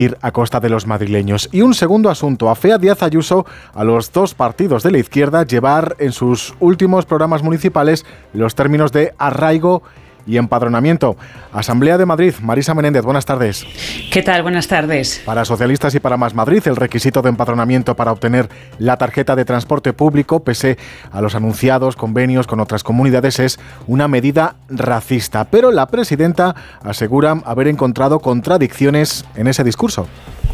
ir a costa de los madrileños. Y un segundo asunto, afea Díaz Ayuso a los dos partidos de la izquierda llevar en sus últimos programas municipales los términos de arraigo y empadronamiento. Asamblea de Madrid, Marisa Menéndez, buenas tardes. ¿Qué tal? Buenas tardes. Para socialistas y para Más Madrid, el requisito de empadronamiento para obtener la tarjeta de transporte público, pese a los anunciados convenios con otras comunidades, es una medida racista. Pero la presidenta asegura haber encontrado contradicciones en ese discurso.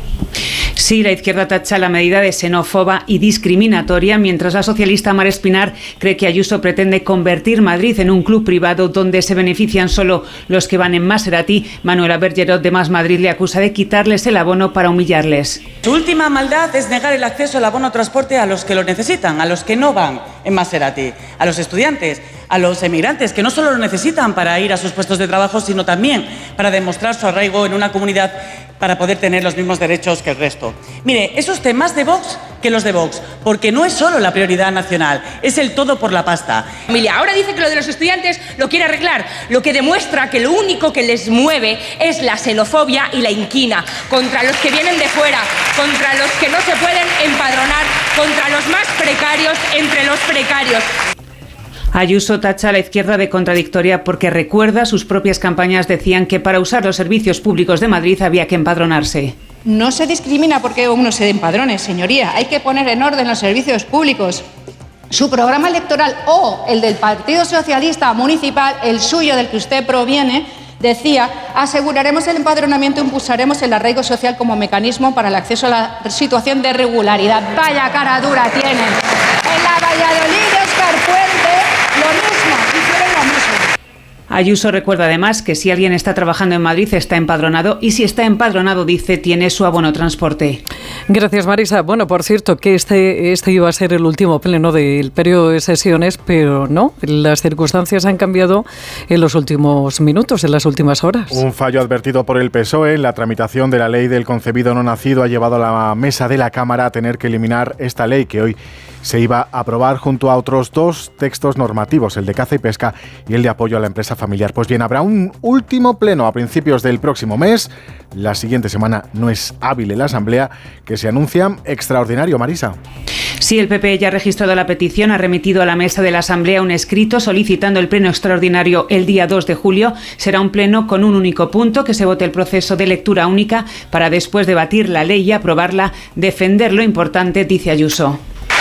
Sí, la izquierda tacha la medida de xenófoba y discriminatoria, mientras la socialista Mar Espinar cree que Ayuso pretende convertir Madrid en un club privado donde se benefician solo los que van en Maserati. Manuela Bergerot de Más Madrid le acusa de quitarles el abono para humillarles. Su última maldad es negar el acceso al abono transporte a los que lo necesitan, a los que no van en Maserati, a los estudiantes, a los emigrantes, que no solo lo necesitan para ir a sus puestos de trabajo, sino también para demostrar su arraigo en una comunidad para poder tener los mismos derechos que el resto. Mire, es usted más de Vox que los de Vox, porque no es solo la prioridad nacional, es el todo por la pasta. Emilia, ahora dice que lo de los estudiantes lo quiere arreglar, lo que demuestra que lo único que les mueve es la xenofobia y la inquina contra los que vienen de fuera, contra los que no se pueden empadronar, contra los más precarios entre los precarios. Ayuso tacha a la izquierda de contradictoria porque recuerda sus propias campañas decían que para usar los servicios públicos de Madrid había que empadronarse. No se discrimina porque uno se empadrone, señoría. Hay que poner en orden los servicios públicos. Su programa electoral o el del Partido Socialista Municipal, el suyo del que usted proviene, decía: aseguraremos el empadronamiento, impulsaremos el arraigo social como mecanismo para el acceso a la situación de regularidad. Vaya cara dura tienen. En la Valladolid de Óscar Puente, lo mismo, hicieron lo mismo. Ayuso recuerda además que si alguien está trabajando en Madrid está empadronado y si está empadronado, dice, tiene su abono transporte. Gracias, Marisa. Bueno, por cierto, que este iba a ser el último pleno del periodo de sesiones, pero no, las circunstancias han cambiado en los últimos minutos, en las últimas horas. Un fallo advertido por el PSOE en la tramitación de la ley del concebido no nacido ha llevado a la mesa de la Cámara a tener que eliminar esta ley que hoy se iba a aprobar junto a otros dos textos normativos, el de caza y pesca y el de apoyo a la empresa familiar. Pues bien, habrá un último pleno a principios del próximo mes. La siguiente semana no es hábil en la Asamblea, que se anuncia extraordinario, Marisa. Sí, el PP ya ha registrado la petición, ha remitido a la mesa de la Asamblea un escrito solicitando el pleno extraordinario el día 2 de julio. Será un pleno con un único punto, que se vote el proceso de lectura única para después debatir la ley y aprobarla. Defender lo importante, dice Ayuso.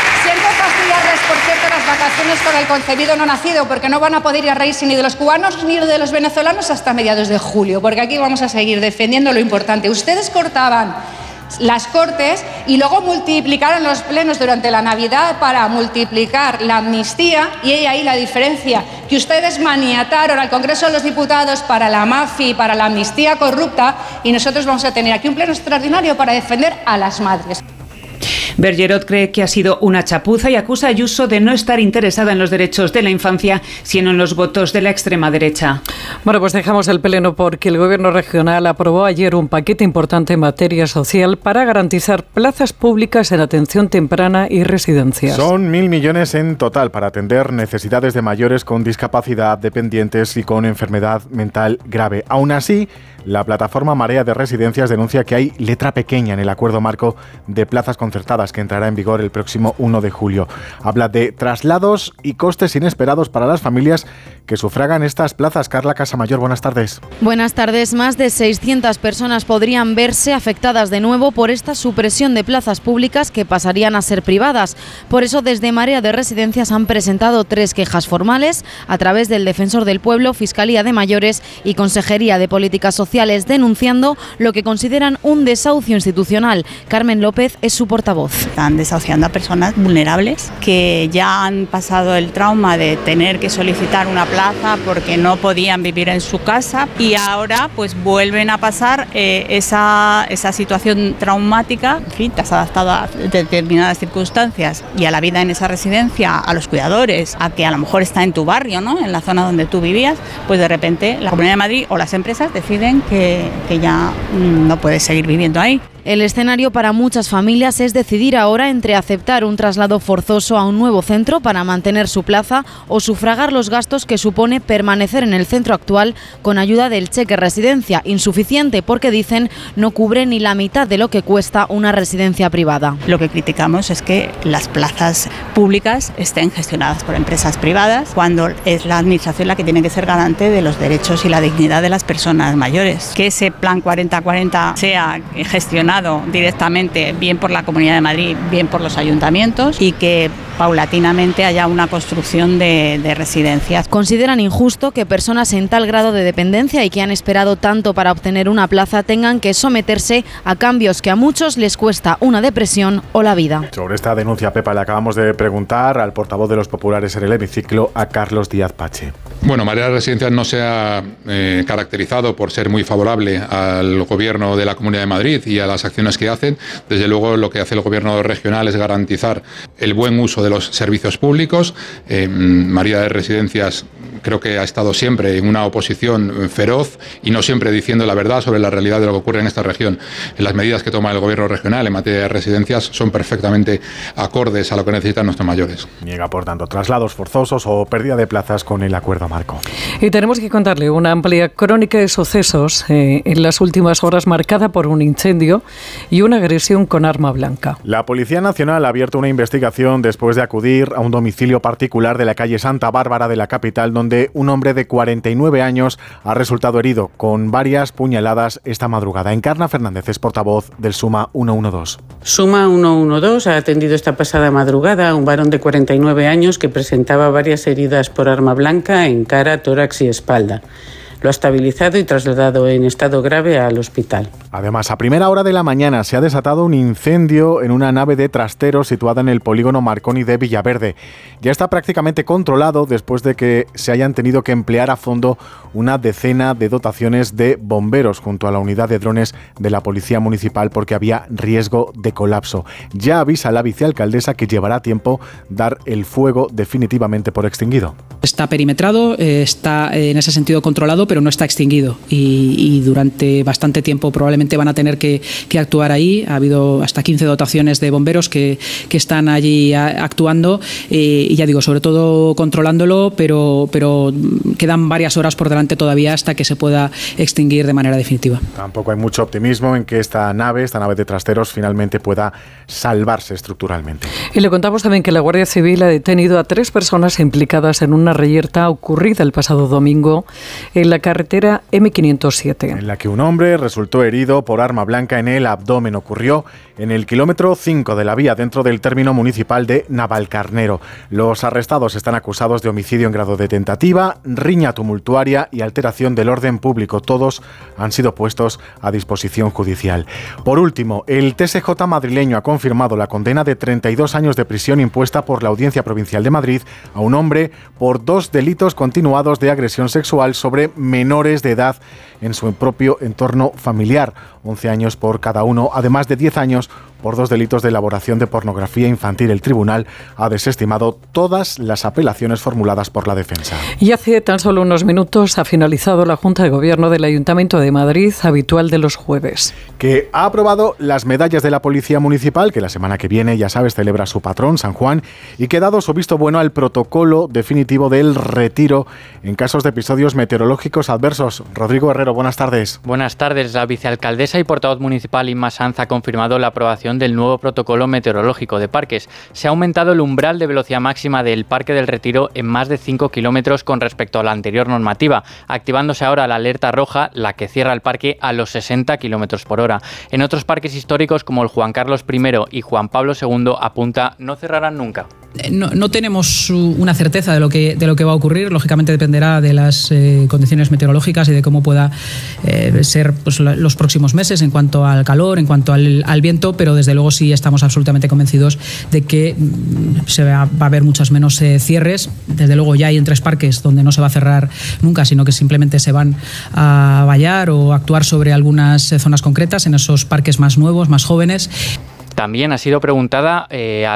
Vacaciones con el concebido no nacido, porque no van a poder ir a reírse ni de los cubanos ni de los venezolanos hasta mediados de julio, porque aquí vamos a seguir defendiendo lo importante. Ustedes cortaban las Cortes y luego multiplicaron los plenos durante la Navidad para multiplicar la amnistía, y hay ahí la diferencia, que ustedes maniataron al Congreso de los Diputados para la mafia y para la amnistía corrupta, y nosotros vamos a tener aquí un pleno extraordinario para defender a las madres. Bergerot cree que ha sido una chapuza y acusa a Ayuso de no estar interesada en los derechos de la infancia, sino en los votos de la extrema derecha. Bueno, pues dejamos el pleno porque el Gobierno regional aprobó ayer un paquete importante en materia social para garantizar plazas públicas en atención temprana y residencias. Son 1.000 millones en total para atender necesidades de mayores con discapacidad, dependientes y con enfermedad mental grave. Aún así, la plataforma Marea de Residencias denuncia que hay letra pequeña en el acuerdo marco de plazas concertadas que entrará en vigor el próximo 1 de julio. Habla de traslados y costes inesperados para las familias que sufragan estas plazas. Carla Casamayor, buenas tardes. Buenas tardes. Más de 600 personas podrían verse afectadas de nuevo por esta supresión de plazas públicas que pasarían a ser privadas. Por eso, desde Marea de Residencias han presentado 3 quejas formales a través del Defensor del Pueblo, Fiscalía de Mayores y Consejería de Políticas Sociales, denunciando lo que consideran un desahucio institucional. Carmen López es su portavoz. Están desahuciando a personas vulnerables que ya han pasado el trauma de tener que solicitar una plaza porque no podían vivir en su casa, y ahora pues vuelven a pasar esa situación traumática. En fin, te has adaptado a determinadas circunstancias y a la vida en esa residencia, a los cuidadores, a que a lo mejor está en tu barrio, ¿no?, en la zona donde tú vivías, pues de repente la Comunidad de Madrid o las empresas deciden que ya no puedes seguir viviendo ahí. El escenario para muchas familias es decidir ahora entre aceptar un traslado forzoso a un nuevo centro para mantener su plaza o sufragar los gastos que supone permanecer en el centro actual con ayuda del cheque residencia, insuficiente porque dicen no cubre ni la mitad de lo que cuesta una residencia privada. Lo que criticamos es que las plazas públicas estén gestionadas por empresas privadas cuando es la administración la que tiene que ser garante de los derechos y la dignidad de las personas mayores. Que ese plan 40-40 sea gestionado directamente bien por la Comunidad de Madrid, bien por los ayuntamientos y que paulatinamente haya una construcción de residencias. Consideran injusto que personas en tal grado de dependencia y que han esperado tanto para obtener una plaza tengan que someterse a cambios que a muchos les cuesta una depresión o la vida. Sobre esta denuncia, Pepa, le acabamos de preguntar al portavoz de los populares en el hemiciclo, a Carlos Díaz Pache. Bueno, Marea de Residencias no se ha caracterizado por ser muy favorable al gobierno de la Comunidad de Madrid y a las acciones que hacen. Desde luego, lo que hace el gobierno regional es garantizar el buen uso de los servicios públicos. Marea de Residencias creo que ha estado siempre en una oposición feroz y no siempre diciendo la verdad sobre la realidad de lo que ocurre en esta región. Las medidas que toma el gobierno regional en materia de residencias son perfectamente acordes a lo que necesitan nuestros mayores. Niega, por tanto, traslados forzosos o pérdida de plazas con el acuerdo marco. Y tenemos que contarle una amplia crónica de sucesos en las últimas horas marcada por un incendio y una agresión con arma blanca. La Policía Nacional ha abierto una investigación después de acudir a un domicilio particular de la calle Santa Bárbara de la capital, donde un hombre de 49 años ha resultado herido con varias puñaladas esta madrugada. Encarna Fernández es portavoz del Suma 112. Suma 112 ha atendido esta pasada madrugada a un varón de 49 años que presentaba varias heridas por arma blanca en cara, tórax y espalda. Lo ha estabilizado y trasladado en estado grave al hospital. Además, a primera hora de la mañana se ha desatado un incendio en una nave de trasteros situada en el polígono Marconi de Villaverde. Ya está prácticamente controlado después de que se hayan tenido que emplear a fondo una decena de dotaciones de bomberos junto a la unidad de drones de la Policía Municipal porque había riesgo de colapso. Ya avisa la vicealcaldesa que llevará tiempo dar el fuego definitivamente por extinguido. Está perimetrado, está en ese sentido controlado, pero no está extinguido y durante bastante tiempo probablemente van a tener que actuar ahí. Ha habido hasta 15 dotaciones de bomberos que están allí actuando y ya digo, sobre todo controlándolo, pero quedan varias horas por delante todavía hasta que se pueda extinguir de manera definitiva. Tampoco hay mucho optimismo en que esta nave de trasteros finalmente pueda salvarse estructuralmente. Y le contamos también que la Guardia Civil ha detenido a 3 personas implicadas en una reyerta ocurrida el pasado domingo en la carretera M507. En la que un hombre resultó herido por arma blanca en el abdomen. Ocurrió en el kilómetro 5 de la vía dentro del término municipal de Navalcarnero. Los arrestados están acusados de homicidio en grado de tentativa, riña tumultuaria y alteración del orden público. Todos han sido puestos a disposición judicial. Por último, el TSJ madrileño ha confirmado la condena de 32 años de prisión impuesta por la Audiencia Provincial de Madrid a un hombre por 2 delitos continuados de agresión sexual sobre menores de edad en su propio entorno familiar, 11 años por cada uno, además de 10 años por 2 delitos de elaboración de pornografía infantil. El tribunal ha desestimado todas las apelaciones formuladas por la defensa. Y hace tan solo unos minutos ha finalizado la Junta de Gobierno del Ayuntamiento de Madrid, habitual de los jueves. Que ha aprobado las medallas de la Policía Municipal, que la semana que viene, ya sabes, celebra su patrón, San Juan, y que ha dado su visto bueno al protocolo definitivo del retiro en casos de episodios meteorológicos adversos. Rodrigo Herrero, buenas tardes. Buenas tardes. La vicealcaldesa y portavoz municipal Inma Sanz ha confirmado la aprobación del nuevo protocolo meteorológico de parques. Se ha aumentado el umbral de velocidad máxima del Parque del Retiro en más de 5 kilómetros con respecto a la anterior normativa, activándose ahora la alerta roja, la que cierra el parque a los 60 kilómetros por hora. En otros parques históricos como el Juan Carlos I y Juan Pablo II apunta no cerrarán nunca. No tenemos una certeza de lo que va a ocurrir. Lógicamente dependerá de las condiciones meteorológicas y de cómo pueda ser pues, los próximos meses en cuanto al calor, en cuanto al viento, pero desde luego sí estamos absolutamente convencidos de que va a haber muchas menos cierres. Desde luego ya hay en 3 parques donde no se va a cerrar nunca, sino que simplemente se van a vallar o actuar sobre algunas zonas concretas en esos parques más nuevos, más jóvenes. También ha sido preguntada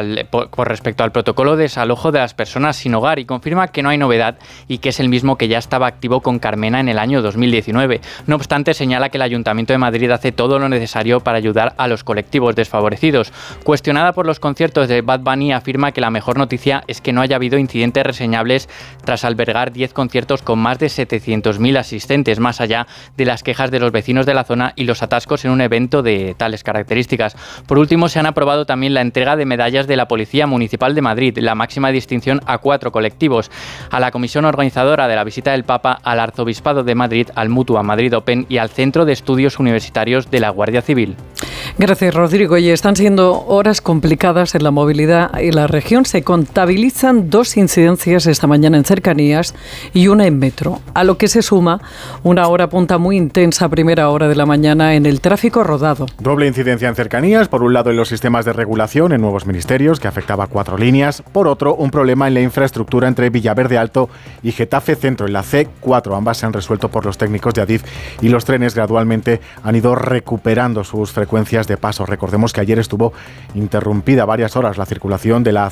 por respecto al protocolo de desalojo de las personas sin hogar y confirma que no hay novedad y que es el mismo que ya estaba activo con Carmena en el año 2019. No obstante, señala que el Ayuntamiento de Madrid hace todo lo necesario para ayudar a los colectivos desfavorecidos. Cuestionada por los conciertos de Bad Bunny, afirma que la mejor noticia es que no haya habido incidentes reseñables tras albergar 10 conciertos con más de 700.000 asistentes, más allá de las quejas de los vecinos de la zona y los atascos en un evento de tales características. Por último, se han aprobado también la entrega de medallas de la Policía Municipal de Madrid, la máxima distinción a 4 colectivos, a la comisión organizadora de la visita del Papa, al Arzobispado de Madrid, al Mutua Madrid Open y al Centro de Estudios Universitarios de la Guardia Civil. Gracias, Rodrigo. Y están siendo horas complicadas en la movilidad en la región. Se contabilizan 2 incidencias esta mañana en cercanías y una en metro, a lo que se suma una hora punta muy intensa a primera hora de la mañana en el tráfico rodado. Doble incidencia en cercanías, por un lado en los sistemas de regulación en nuevos ministerios, que afectaba 4 líneas, por otro un problema en la infraestructura entre Villaverde Alto y Getafe Centro, en la C4. Ambas se han resuelto por los técnicos de Adif y los trenes gradualmente han ido recuperando sus frecuencias de paso. Recordemos que ayer estuvo interrumpida varias horas la circulación de la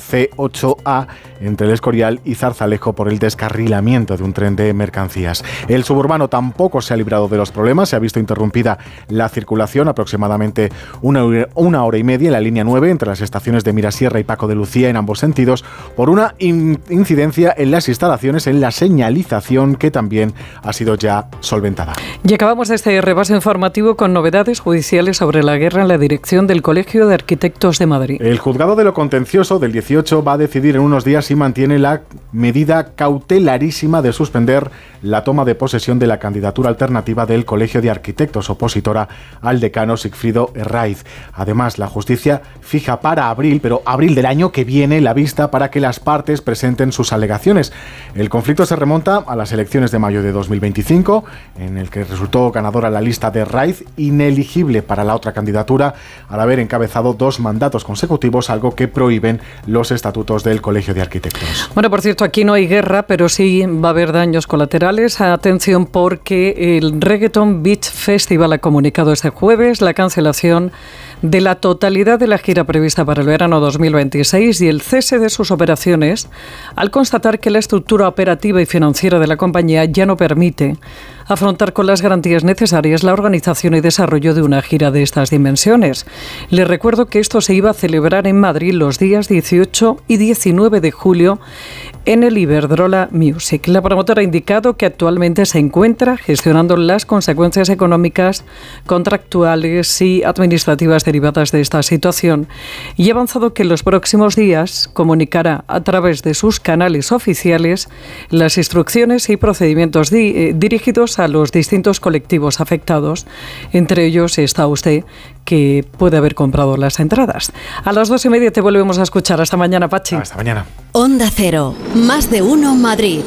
C8A entre el Escorial y Zarzalejo por el descarrilamiento de un tren de mercancías. El suburbano tampoco se ha librado de los problemas, se ha visto interrumpida la circulación aproximadamente una hora y media en la línea 9 entre las estaciones de Mirasierra y Paco de Lucía en ambos sentidos por una incidencia en las instalaciones en la señalización que también ha sido ya solventada. Y acabamos este repaso informativo con novedades judiciales sobre la guerra en la dirección del Colegio de Arquitectos de Madrid. El juzgado de lo contencioso del 18 va a decidir en unos días si mantiene la medida cautelarísima de suspender la toma de posesión de la candidatura alternativa del Colegio de Arquitectos, opositora al decano Sigfrido Herraiz. Además, la justicia fija para abril, pero abril del año que viene, la vista para que las partes presenten sus alegaciones. El conflicto se remonta a las elecciones de mayo de 2025, en el que resultó ganadora la lista de Herraiz, ineligible para la otra candidatura, al haber encabezado 2 mandatos consecutivos, algo que prohíben los estatutos del Colegio de Arquitectos. Bueno, por cierto, aquí no hay guerra, pero sí va a haber daños colaterales. Atención, porque el Reggaeton Beach Festival ha comunicado este jueves la cancelación de la totalidad de la gira prevista para el verano 2026 y el cese de sus operaciones al constatar que la estructura operativa y financiera de la compañía ya no permite afrontar con las garantías necesarias la organización y desarrollo de una gira de estas dimensiones. Les recuerdo que esto se iba a celebrar en Madrid los días 18 y 19 de julio en el Iberdrola Music. La promotora ha indicado que actualmente se encuentra gestionando las consecuencias económicas, contractuales y administrativas derivadas de esta situación y ha avanzado que en los próximos días comunicará a través de sus canales oficiales las instrucciones y procedimientos dirigidos a los distintos colectivos afectados. Entre ellos está usted, que puede haber comprado las entradas. A las 2:30 te volvemos a escuchar. Hasta mañana, Pachi. Hasta mañana. Onda Cero, más de uno Madrid.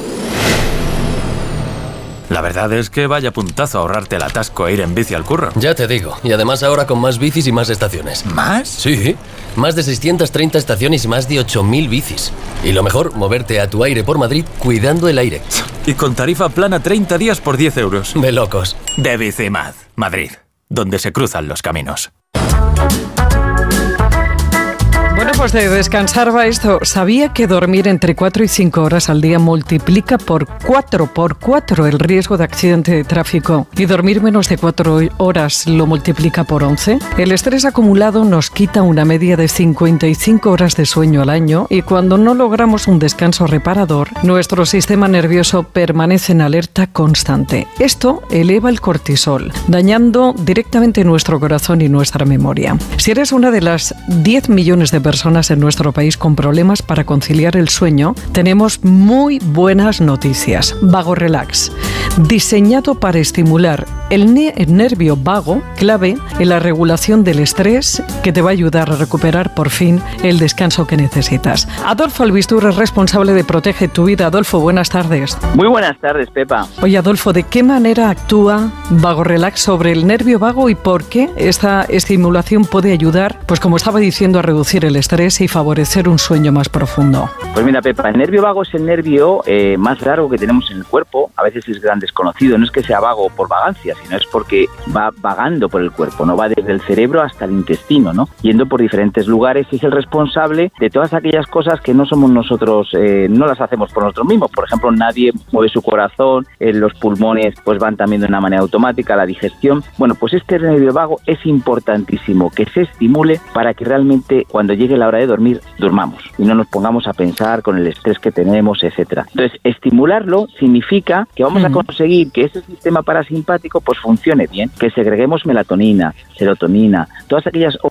La verdad es que vaya puntazo ahorrarte el atasco e ir en bici al curro. Ya te digo, y además ahora con más bicis y más estaciones. ¿Más? Sí, más de 630 estaciones y más de 8.000 bicis. Y lo mejor, moverte a tu aire por Madrid cuidando el aire. Y con tarifa plana 30 días por 10 euros. De locos. De Bicimad, Madrid, donde se cruzan los caminos. Bueno, pues de descansar va esto. ¿Sabía que dormir entre 4 y 5 horas al día multiplica por 4 el riesgo de accidente de tráfico? ¿Y dormir menos de 4 horas lo multiplica por 11? El estrés acumulado nos quita una media de 55 horas de sueño al año y cuando no logramos un descanso reparador, nuestro sistema nervioso permanece en alerta constante. Esto eleva el cortisol, dañando directamente nuestro corazón y nuestra memoria. Si eres una de las 10 millones de personas en nuestro país con problemas para conciliar el sueño, tenemos muy buenas noticias. Vago Relax, diseñado para estimular el nervio vago, clave en la regulación del estrés, que te va a ayudar a recuperar por fin el descanso que necesitas. Adolfo Albistur es responsable de Protege tu Vida. Adolfo, buenas tardes. Muy buenas tardes, Pepa. Oye, Adolfo, ¿de qué manera actúa Vago Relax sobre el nervio vago y por qué esta estimulación puede ayudar, pues como estaba diciendo, a reducir el estrés y favorecer un sueño más profundo. Pues mira, Pepa, el nervio vago es el nervio más largo que tenemos en el cuerpo. A veces es gran desconocido. No es que sea vago por vagancia, sino es porque va vagando por el cuerpo, ¿no? Va desde el cerebro hasta el intestino, ¿no? Yendo por diferentes lugares, y es el responsable de todas aquellas cosas que no somos nosotros, no las hacemos por nosotros mismos. Por ejemplo, nadie mueve su corazón, los pulmones pues van también de una manera automática, la digestión. Bueno, pues este nervio vago es importantísimo que se estimule para que realmente cuando llegue la hora de dormir, durmamos y no nos pongamos a pensar con el estrés que tenemos, etcétera. Entonces, estimularlo significa que vamos a conseguir que ese sistema parasimpático pues funcione bien, que segreguemos melatonina, serotonina, todas aquellas